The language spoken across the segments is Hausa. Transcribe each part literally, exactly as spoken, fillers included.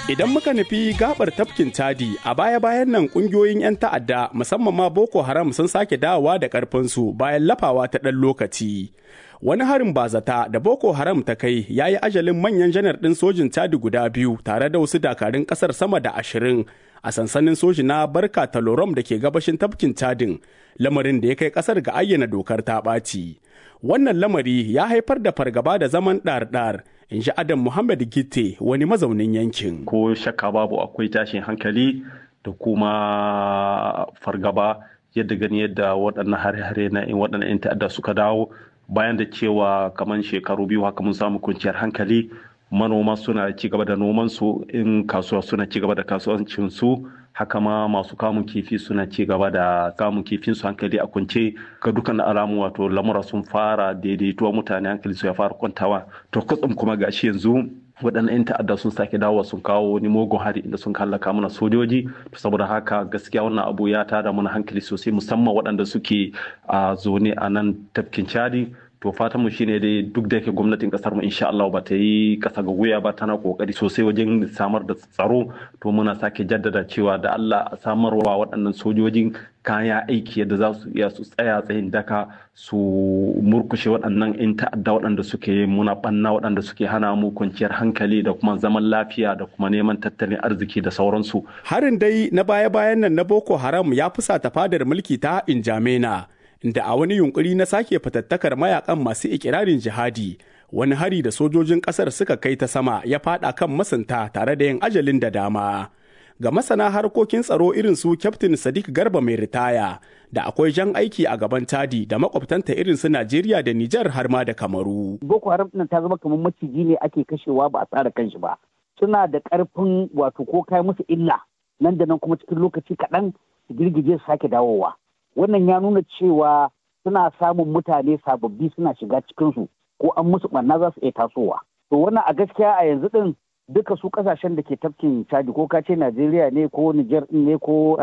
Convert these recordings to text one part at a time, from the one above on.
Idan muka nufi gabar tafkin Chadi a baya-bayan nan kungiyoyin 'yan ta'adda musamman ma Boko Haram sun sake dawowa da ƙarfinsu bayan lafawa ta ɗan lokaci. Wani harin bazata da Boko Haram ta kai ya yi ajalin manyan janar ɗin sojin Chadi guda biyu tare da wasu dakarun ƙasar sama da ashirin a sansanin soji na Barka Talorom da ke gabashin tafkin Chadin, lamarin da ya kai ƙasar ga ayyana dokar ta ɓaci. Wannan lamari ya haifar da fargaba da zaman ɗar-ɗar, in ji Adam Muhammad Gitte, wani mazaunin yankin. Ko shakka babu akwai tashin hankali da kuma fargaba yadda gani yadda waɗannan hare-hare na in waɗannan 'yan ta'adda suka dawo bayan da cewa kamar shekaru biyu haka mun samu kwanciyar hankali, manoma suna ci gaba da nomansu, in kasuwa suna ci gaba da kasuwancinsu, haka ma masu kamun kifi suna ci gaba da kamun kifin su hankali a kwance. Ga dukkan alamu wato lamura sun fara daidaituwa, mutane hankali su ya fara kwantawa. To kutsum kuma gashi yanzu waɗannan 'yan ta'adda sun sake dawowa sun kawo wani mugun hari inda sun hallaka mana sojoji. To saboda haka gaskiya wannan abu ya tada mana hankali sosai, musamman waɗanda suke a zone a nan tafkin Chadi. To fatanmu shine dai duk da yake gwamnatin kasar mu insha Allah ba ta yi kasa ga wuya ba, tana kokari sosai wajen samar da tsaro. To muna sake jaddada cewa da Allah a samarwa waɗannan sojojin kaya aiki yadda za su iya su tsaya tsayin daka su murkushe waɗannan 'yan ta'adda waɗanda suke muna ɓanna, waɗanda suke hana mu kwanciyar hankali da kuma zaman lafiya da kuma neman tattalin arziki da sauransu. Harin dai na baya-bayan nan na Boko Haram ya fusata fadar mulki ta Injamena, inda a wani yunkuri na sake fatattakar mayakan masu ikirarin jihadi, wani hari da sojojin kasar suka kai ta sama ya fada kan masunta tare da yin ajalin da dama. Ga masana harkokin tsaro irin su Kyaftin Sadiq Garba mai ritaya, da akwai jan aiki a gaban Chadi da makwabtanta irin su Najeriya da Nijar har ma da Kamaru. Boko Haram ɗin ta zama kamar maciji ne ake kashewa ba a tsara kanshi ba. Suna da ƙarfin wato ko kai musu illa nan da nan kuma cikin lokaci kaɗan su girgije su sake dawowa. Wannan ya nuna cewa suna samun mutane sababbi suna shiga cikinsu, ko an musu ɓanna za su iya tasowa. To wannan a gaskiya a yanzu ɗin duka su ƙasashen da ke tafkin Chadi, ko kace Najeriya ne ko Niger ne ko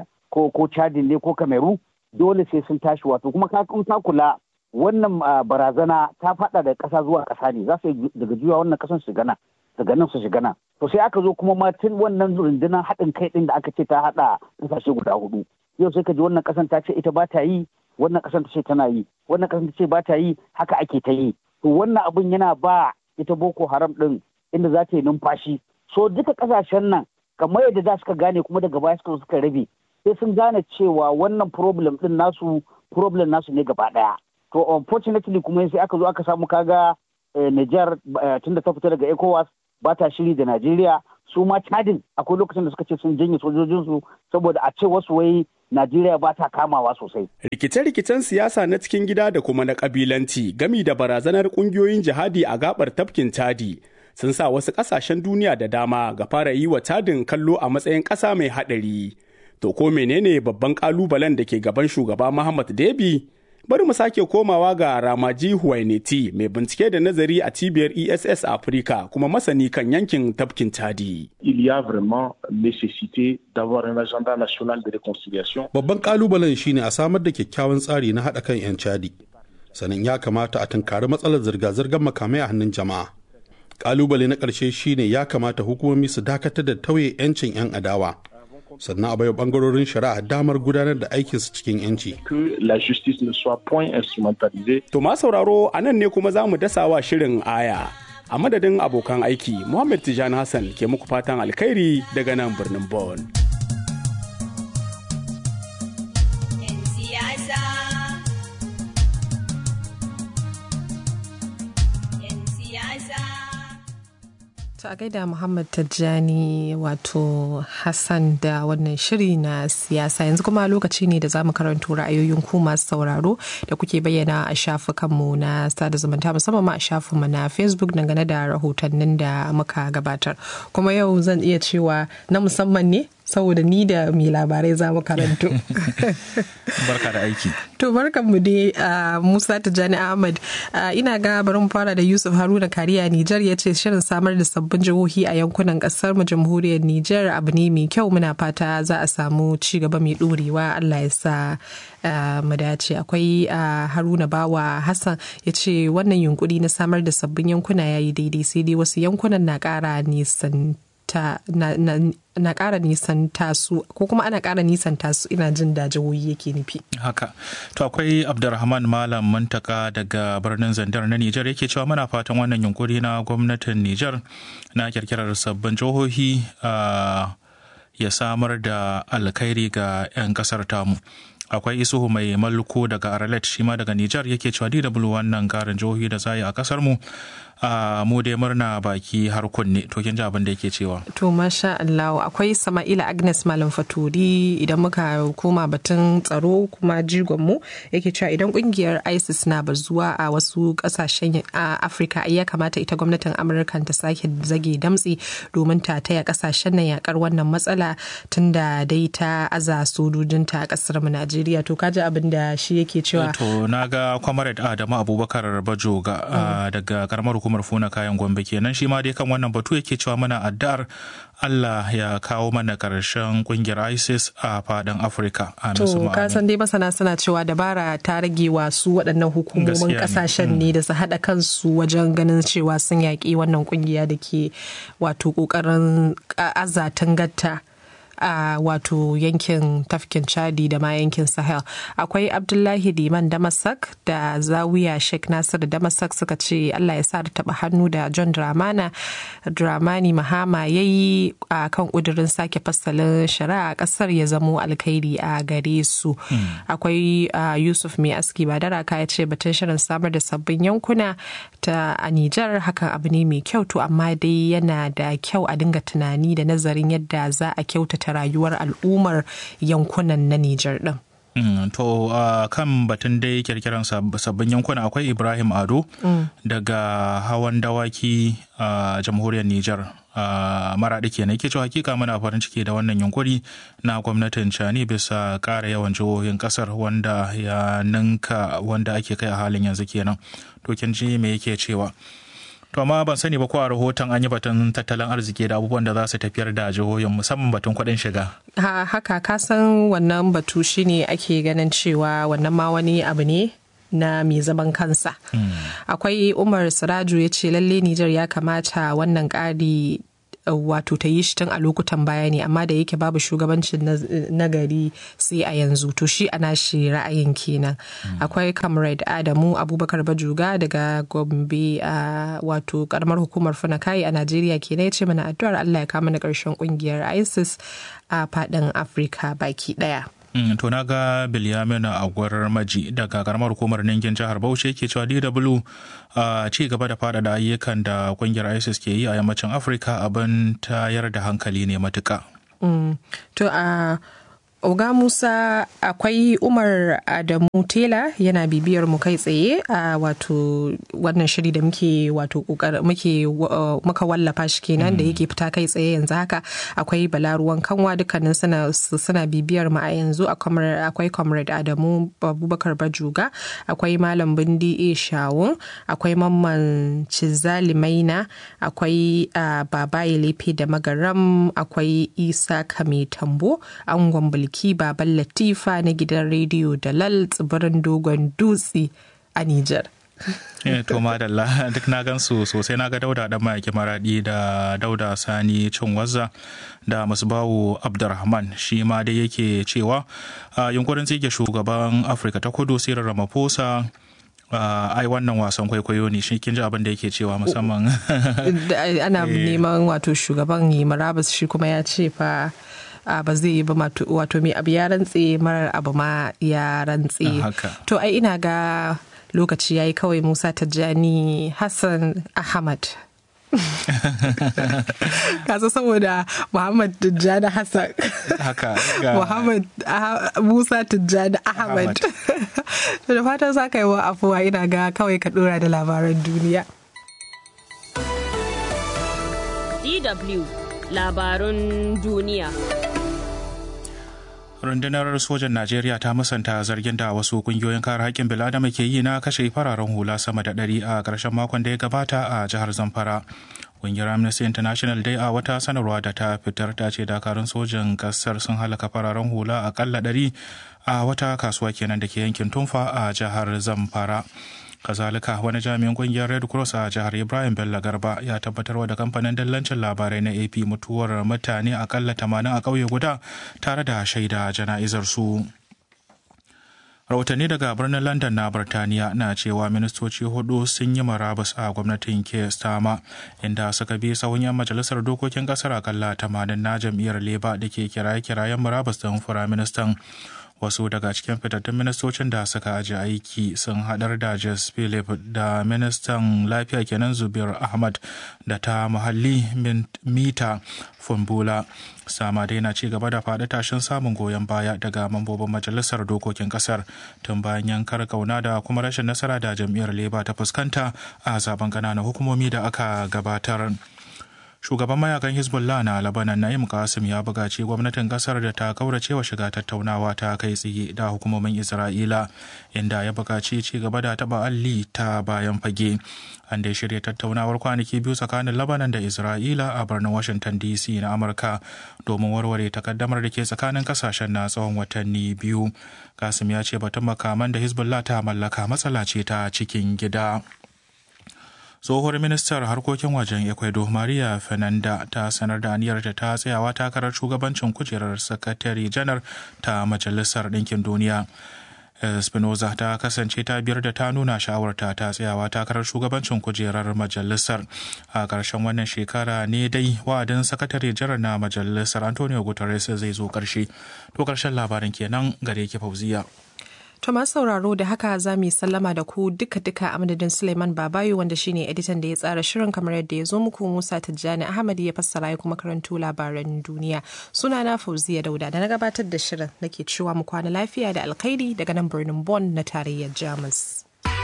ko ko Chadi ne ko Cameroon, dole sai sun tashi. Wato kuma ka ta kula wannan barazana ta faɗa da ƙasa zuwa ƙasa ne, za su daga juya wannan ƙasan su gana daga nan su shiga nan. To sai aka zo kuma ma tun wannan rundunar haɗin kai ɗin da aka ce ta haɗa ƙasashe guda hudu. Yau sai ka ji wannan kasan ta ce ita ba ta yi, wannan kasan ta ce tana yi, wannan kasan ta ce ba ta yi, haka ake ta yi. To wannan abun yana ba ita Boko Haram din inda za ta yi numfashi. So duka kasashen nan kamar yadda da suka gane kuma daga baya suka suka rabe, sai sun gane cewa wannan problem din nasu problem nasu ne gaba daya. To unfortunately kuma sai aka zo aka samu kaga Niger tunda ta fita daga ECOWAS ba ta shiri da Najeriya, su ma Chadin akwai lokacin da suka ce sun janye sojojinsu saboda a ce wasu wai Najeriya ba ta kamawa sosai. Rikice-rikicen siyasa na cikin gida da kuma na kabilanci gami da barazanar kungiyoyin jihadi a gabar tafkin Chadi sun sa wasu kasashen duniya da dama ga fara yi wa Chadin kallo a matsayin ƙasa mai haɗari. To ko menene babban ƙalubalen da ke gaban shugaba Muhammad Deby? Bari mu sake komawa ga Ramaji Huwaineti, mai bincike da nazari a cibiyar E S S Africa kuma masani kan yankin tafkin Chadi. Il y a vraiment nécessité d'avoir un agenda national de réconciliation. Babban kalubalen shine a samar da kyakkyawan tsari na haɗa kan 'yan Chadi. Sannan ya kamata a tunkari matsalar zirga-zirgar makamai a hannun jama'a. Kalubale na ƙarshe shine ya kamata hukumomi su dakatar da tauye 'yancin 'yan adawa. Sannan a baiwa bangarorin shari'a damar gudanar da aikinsu cikin yanci. To ma sauraro a nan ne kuma za mu dasawa shirin aya. A madadin abokan aiki, Muhammad Tijani Hassan ke muku fatan alkhairi daga nan birnin Bonn. To a gaida Muhammad Tijjani wato Hassan da wannan shiri na siyasa, yanzu kuma lokaci ne da za mu karanto ra'ayoyin ku masu sauraro da kuke bayyana a shafukanmu na sada zumunta, musamman ma a shafinmu na Facebook dangane da rahotannin da muka gabatar. Kuma yau zan iya cewa na musamman ne saboda ni da mai labarai za mu karanto. Barka da aiki. To barkan mu dai Musa Tijjani Ahmad. Ina ga bari mu fara da Yusuf Haruna Kariya Nijar, ya ce shirin samar da sabbin jihohi a yankunan kasar mu jamhuriyar Nijar abu ne mai kyau, muna fata za a samu ci gaba mai dorewa, Allah ya sa mu dace. Akwai Haruna Bawa Hassan, ya ce wannan yunkuri na samar da sabbin yankuna yayi daidai, sai dai wasu yankunan na ƙara nisan ta na, na, na ƙara nisanta su ko kuma ana ƙara nisanta su ina jin da jihohi yake nufi. Haka. To akwai Abdulrahman Malam Mantaka daga birnin Zandar na Nijar yake cewa muna fatan wannan yunkuri na gwamnatin Nijar na kirkirar sabbin jihohi ya samar da alkhairi ga 'yan kasar tamu. Akwai Isuhu mai malko daga Aralet shi ma daga Nijar yake cewa D W wannan karin jihohi da za a kasar mu a mu dai murna baki har kunne. To kin ji abin da yake cewa. To masha Allah, akwai Sama'ila Agnes Malam Faturi idan muka koma batun tsaro kuma jigon mu yake cewa idan kungiyar ISIS na bazuwa a wasu kasashen Afirka ya kamata ita gwamnatin Amurka ta sake zage damtsi domin ta taya kasashen nan yakar wannan matsala tunda dai ta aza sojojinta a kasar mu Najeriya. To kaji abin da shi yake cewa. To naga Comrade Adamu Abubakar Bajoga mm. daga karamar hukumar Funa kayan Gombe kenan shi ma dai kan wannan batu yake cewa mana addu'ar Allah ya kawo mana karshen kungiyar ISIS a fadin Afirka. To ka san dai masana suna cewa dabara ta rage wa su waɗannan hukumomin kasashen ne da su haɗa kansu wajen ganin cewa sun yaƙi wannan kungiya da ke wato ƙoƙarin azatan gatta a wato yankin tafkin Chadi da ma yankin Sahel. Akwai Abdullahi Liman Damasak da Zawiya Sheikh Nasir Damasak suka ce Allah ya sa da taba hannu da John Dramana Dramani Mahama ya yi a kan ƙudurin sake fasalin shari'a a ƙasar ya zamo alkhairi a gare su. Hmm. Akwai uh, Yusuf Mai Aski Badaraka ya ce batun shirin samar da sabbin yankuna ta a Nijar hakan abu ne mai kyau to amma dai yana da kyau a dinga tunani da nazarin yadda za a kyautata rayuwar al'ummar yankunan na Nijar din. Mm, to uh, kan batun dai kirkiran sabbin yankuna akwai Ibrahim Ado mm. daga hawan dawaki a uh, jamhuriyar Nijar. Uh, maraɗi kenan yake cewa hakika muna farin ciki da wannan yunkuri na gwamnatin Chani bisa ƙara yawan jihohin ƙasar wanda ya ninka wanda ake kai a halin yanzu kenan. To kin ji me yake cewa? To amma ban sani ba ko a rahoton an yi batun tattalin arziki da abubuwan da za su tafiyar da jihohin musamman batun kuɗin shiga. Ha, haka ka san wannan batu shine ake ganin cewa wannan ma wani abu ne na mai zaman kansa. Hmm. Akwai Umar Siraju ya ce lalle Nijar ya kamata wannan ƙari wato ta yi shi tun a lokutan baya ne amma da yake babu shugabancin nagari sai a yanzu to shi ana shi ra'ayin kenan. Mm. Akwai Comrade Adamu Abubakar Bajuga daga Gombe a wato karamar hukumar Funakai a Najeriya kenan ya ce mana addu'ar Allah ya kama na ƙarshen ƙungiyar ISIS a faɗin Afirka baki ɗaya. Mm, to na ga Bilyamina Agwar Maji daga karamar hukumar Ningin jihar Bauchi ke cewa D W a uh, ci gaba da faɗaɗa ayyukan da kungiyar ISIS ke yi a yammacin Afirka abin tayar da hankali ne matuƙa. Mm, to a uh... Oga Musa akwai Umar Adamu Tela yana bibiyar mu kai tsaye a wato wannan shiri da muke wato muke muka wallafa shi kenan da yake fita kai tsaye yanzu haka. Akwai Balaruwan Kanwa dukkanin suna suna bibiyar mu a yanzu akwai Comrade Adamu Abubakar Bajuga, akwai Malam Bindi A Shawun, akwai Mamman Cizali Maina, akwai Babaye Lefe da Magaram, akwai Isa Kame Tambo, Angon Bulki Baban Latifa na gidan rediyo Dalal tsibirin Dogon Dutse a Nijar. Yeah, to madalla duk na gansu sosai na ga Dauda dan Mayaki Maradi da Dauda Sani Cinwazza da Musbawu Abdurrahman shi ma dai yake cewa uh, yunkurin tsige shugaban Afirka ta Kudu Cyril Ramaphosa Uh, ai wannan wasan kwaikwayo ne shi kin ji abin da yake cewa musamman ana neman wato shugaban yi marabas shi kuma ya ce fa Uh, ba zai yi ba wato mai abu ya rantse marar abu ma ya rantse. To ai ina ga lokaci yayi kawai Musa Tijjani Hassan Ahmad. Kasa saboda Muhammad Tijjani Hassan haka Muhammad Musa Tijjani Ahmad. Da fatan za ka yi wa afuwa ina ga kawai ka dora da labaran duniya. D W Labarun duniya. Rundunar sojan Najeriya ta musanta zargin da wasu kungiyoyin kare haƙƙin bil'adama ke yi na kashe fararen hula sama da ɗari a ƙarshen makon da ya gabata a jihar Zamfara. Ƙungiyar Amnesty International dai a wata sanarwa da ta fitar ta ce dakarun sojan ƙasar sun halaka fararen hula aƙalla ɗari a wata kasuwa kenan da ke yankin Tumfa a jihar Zamfara. Kazalika wani jami'in kungiyar Red Cross a jihar Ibrahim Bello Garba ya tabbatarwa da kamfanin dallancin labarai na A P mutuwar mutane akalla tamanin a ƙauye guda tare da shaida jana'izar su. Rahotanni daga birnin London na Birtaniya na cewa ministoci hudu sun yi marabus a gwamnatin Keir Starmer, inda suka bi sahun 'yan majalisar dokokin kasar akalla tamanin na jam'iyyar Labour da ke kiraye-kirayen marabus ɗin firaministan. Wasu daga cikin fitattun ministocin da suka aji aiki sun haɗar da Jess Philip da ministan lafiya kenan Zubir Ahmad da ta muhalli Mita Fumbula. Sama dai na ci gaba da faɗi tashin samun goyon baya daga mambobin majalisar dokokin ƙasar tun bayan yankar kauna da kuma rashin nasara da jam'iyyar Labour ta fuskanta a zaben ƙananan hukumomi da aka gabatar. Shugaban mayakan Hezbollah na Lebanon Na'im Qasim ya buƙaci gwamnatin kasar da ta kaurace wa shiga tattaunawa ta kai tsaye da hukumomin Isra'ila, inda ya buƙaci ci gaba da taɓa alli ta bayan fage. An dai shirya tattaunawar kwanaki biyu tsakanin Lebanon da Isra'ila a birnin Washington D C na Amurka domin warware takaddamar da ke tsakanin kasashen na tsawon watanni biyu. Qasim ya ce batun makaman da Hezbollah ta mallaka matsala ce ta cikin gida. Tsohuwar ministar harkokin wajen Ecuador Maria Fernanda ta sanar da aniyarta ta tsayawa takarar shugabancin kujerar sakatare janar ta Majalisar Ɗinkin Duniya. Espinoza ta kasance ta biyar da ta nuna sha'awarta ta tsayawa takarar shugabancin kujerar majalisar. A ƙarshen wannan shekara ne dai wa'adin sakatare janar na majalisar Antonio Guterres zai zo ƙarshe. To ƙarshen labarin kenan gare ki Fauziya. To masu sauraro da haka za mu yi sallama da ku duka-duka a madadin Suleiman Babayo wanda shine editan da ya tsara shirin kamar yadda ya zo muku. Musa Tijjani Ahmad ya fassara ya kuma karanto labaran duniya. Sunana Fauziya Dauda da na gabatar da shirin nake cewa mu kwana lafiya da alkhairi daga nan birnin Bonn na tarayyar Jamus.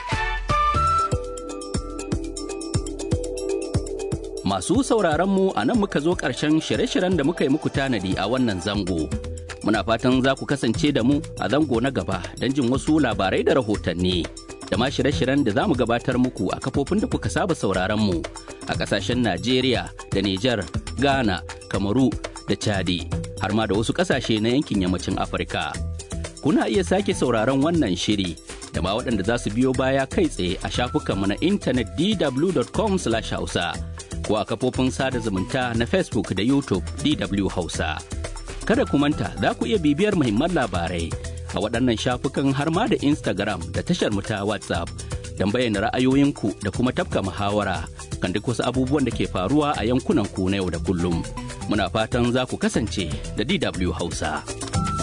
Masu sauraron mu a nan muka zo ƙarshen shirye-shiryen da muka yi muku tanadi a wannan zango. Muna fatan za ku kasance da mu a zango na gaba don jin wasu labarai da rahotanni da ma shirye-shiryen da za mu gabatar muku a kafofin da kuka saba sauraron mu a ƙasashen Najeriya da Nijar, Ghana, Kamaru da Chadi har ma da wasu ƙasashe na yankin yammacin Afirka. Kuna iya sake sauraron wannan shiri da ma waɗanda za su biyo baya kai tsaye a shafukanmu na intanet d w dot com slash hausa ko a kafofin sada zumunta na Facebook da YouTube D W Hausa. Kada ku manta za ku iya bibiyar muhimman labarai a waɗannan shafukan har ma da Instagram da tashar mu ta WhatsApp don bayyana ra'ayoyinku da kuma tafka muhawara kan duk wasu abubuwan da ke faruwa a yankunan ku na yau da kullum. Muna fatan za ku kasance da D W Hausa.